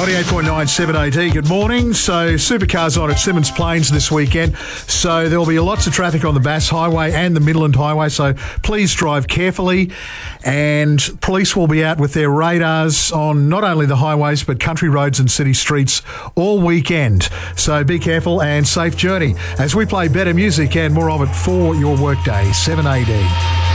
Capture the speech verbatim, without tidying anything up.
ninety-eight point nine seven A D. Good morning. So Supercars on at Symonds Plains this weekend. So there will be lots of traffic on the Bass Highway and the Midland Highway. So please drive carefully. And police will be out with their radars on not only the highways but country roads and city streets all weekend. So be careful and safe journey as we play better music and more of it for your workday. seven A D.